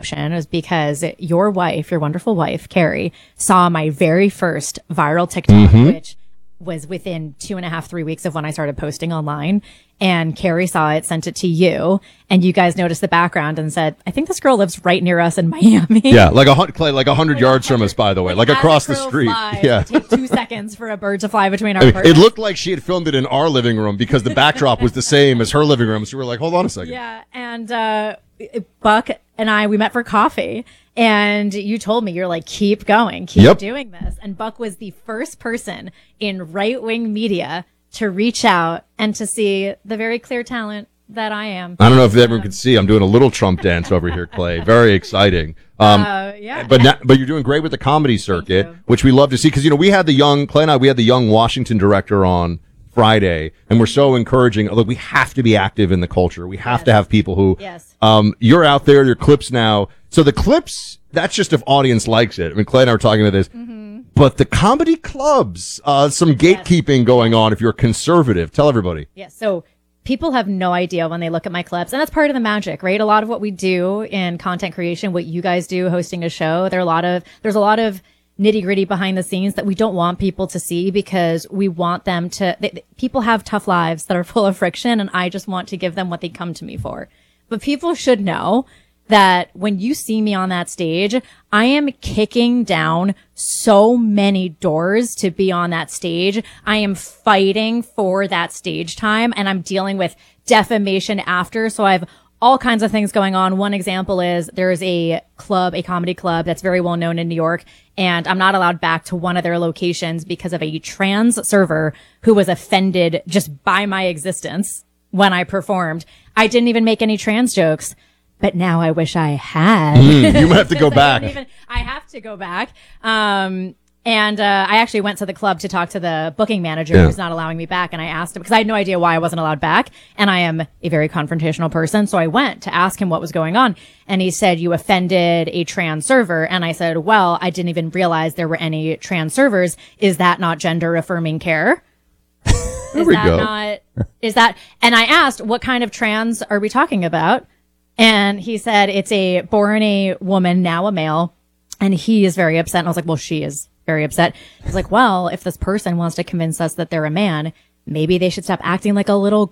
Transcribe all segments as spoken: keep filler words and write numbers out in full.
reception was because your wife, your wonderful wife, Carrie, saw my very first viral TikTok, mm-hmm. which was within two and a half, three weeks of when I started posting online. And Carrie saw it, sent it to you, and you guys noticed the background and said, I think this girl lives right near us in Miami. Yeah, like a hundred, like a hundred yards from us, by the way, like, like across the street. Flies, yeah. It takes two seconds for a bird to fly between our I mean, apartments. It looked like she had filmed it in our living room because the backdrop was the same as her living room. So we were like, hold on a second. Yeah, and uh, Buck and I, we met for coffee. And you told me, you're like, keep going, keep yep. doing this. And Buck was the first person in right-wing media to reach out and to see the very clear talent that I am. I don't know if everyone can see. I'm doing a little Trump dance over here, Clay. Very exciting. Um, uh, yeah. But now, but you're doing great with the comedy circuit, which we love to see. Because, you know, we had the young, Clay and I, we had the young Washington director on Friday, and we're so encouraging. Look, we have to be active in the culture. We have yes. to have people who, yes. um, you're out there, your clips now. So the clips, that's just if audience likes it. I mean, Clay and I were talking about this. Mm-hmm. But the comedy clubs, uh, some gatekeeping yes. going on if you're conservative. Tell everybody. Yes. So people have no idea when they look at my clips, and that's part of the magic, right? A lot of what we do in content creation, what you guys do hosting a show, there are a lot of, there's a lot of nitty gritty behind the scenes that we don't want people to see because we want them to, they, people have tough lives that are full of friction, and I just want to give them what they come to me for. But people should know that when you see me on that stage, I am kicking down so many doors to be on that stage. I am fighting for that stage time, and I'm dealing with defamation after. So I have all kinds of things going on. One example is there's a club, a comedy club that's very well known in New York, and I'm not allowed back to one of their locations because of a trans server who was offended just by my existence when I performed. I didn't even make any trans jokes. But now I wish I had. Mm, you might have to go I back. Even, I have to go back. Um, and, uh, I actually went to the club to talk to the booking manager yeah. who's not allowing me back. And I asked him, because I had no idea why I wasn't allowed back. And I am a very confrontational person. So I went to ask him what was going on. And he said, you offended a trans server. And I said, well, I didn't even realize there were any trans servers. Is that not gender affirming care? There is we that go. not, is that, and I asked, what kind of trans are we talking about? And he said, it's a born a woman, now a male. And he is very upset. And I was like, well, she is very upset. He's like, well, if this person wants to convince us that they're a man, maybe they should stop acting like a little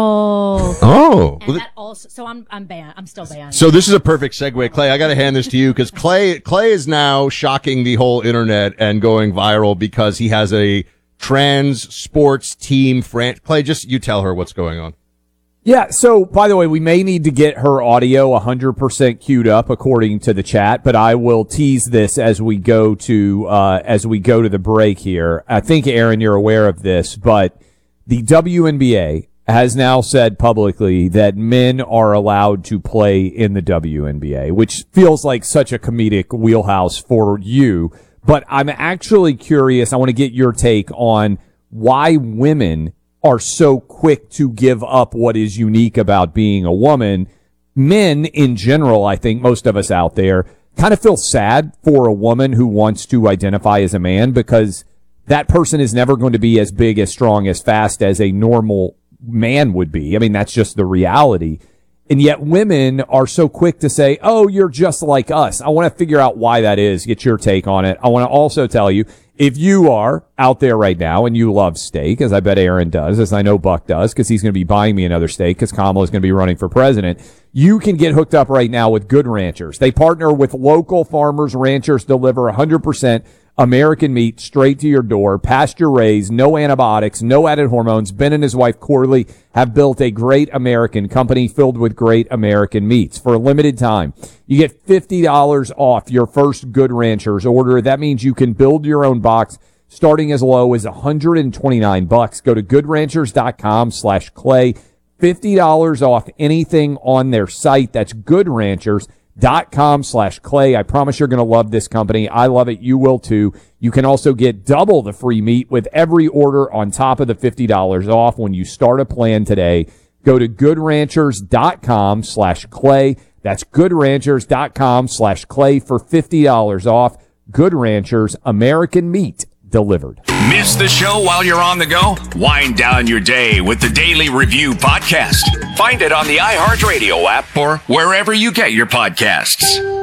girl. Oh. And that also, so I'm, I'm banned. I'm still banned. So this is a perfect segue. Clay, I got to hand this to you because Clay, Clay is now shocking the whole internet and going viral because he has a trans sports team friend. Clay, just you tell her what's going on. Yeah, so, by the way, we may need to get her audio one hundred percent queued up according to the chat, but I will tease this as we go to, uh, as we go to the break here. I think, Aaron, you're aware of this, but the W N B A has now said publicly that men are allowed to play in the W N B A, which feels like such a comedic wheelhouse for you. But I'm actually curious, I want to get your take on why women are so quick to give up what is unique about being a woman. Men in general, I think most of us out there kind of feel sad for a woman who wants to identify as a man because that person is never going to be as big, as strong, as fast as a normal man would be. I mean, that's just the reality. And yet women are so quick to say, oh, you're just like us. I want to figure out why that is, get your take on it. I want to also tell you, if you are out there right now and you love steak, as I bet Aaron does, as I know Buck does, because he's going to be buying me another steak because Kamala is going to be running for president, you can get hooked up right now with Good Ranchers. They partner with local farmers. Ranchers deliver one hundred percent American meat straight to your door, pasture raised, no antibiotics, no added hormones. Ben and his wife Corley have built a great American company filled with great American meats. For a limited time, you get fifty dollars off your first Good Ranchers order. That means you can build your own box starting as low as one hundred twenty-nine bucks. Go to goodranchers.com slash clay. fifty dollars off anything on their site. That's Good Ranchers. Dot com slash clay. I promise you're going to love this company. I love it. You will too. You can also get double the free meat with every order on top of the fifty dollars off when you start a plan today. Go to goodranchers.com slash clay. That's goodranchers.com slash clay for fifty dollars off. Good Ranchers, American meat delivered. Miss the show while you're on the go? Wind down your day with the Daily Review podcast. Find it on the iHeartRadio app or wherever you get your podcasts.